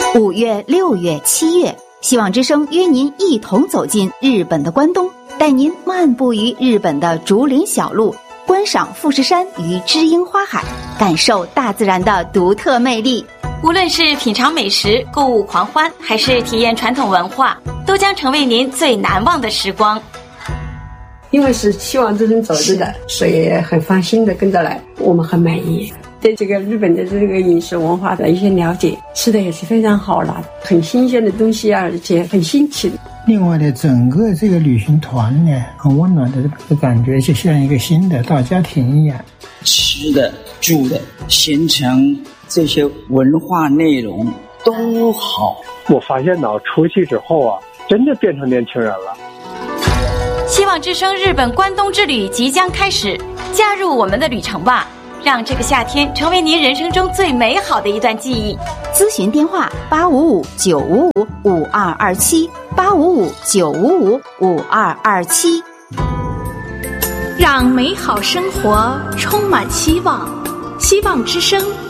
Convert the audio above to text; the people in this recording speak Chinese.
5月、6月、7月，希望之声约您一同走进日本的关东，带您漫步于日本的竹林小路，观赏富士山与知樱花海，感受大自然的独特魅力。 无论是品尝美食、购物狂欢，还是体验传统文化，都将成为您最难忘的时光。 因为是希望之声组织的，所以很放心的跟着来，我们很满意。对这个日本的这个饮食文化的一些了解，吃的也是非常好了，很新鲜的东西啊，而且很新奇。 另外呢，整个这个旅行团呢，很温暖的感觉，就像一个新的大家庭一样。 吃的、住的、行程这些文化内容都好。 我发现到出去之后啊，真的变成年轻人了。 希望之声日本关东之旅即将开始，加入我们的旅程吧，让这个夏天成为您人生中最美好的一段记忆。 咨询电话855-955-5227，855-955-5227。 让美好生活充满希望，希望之声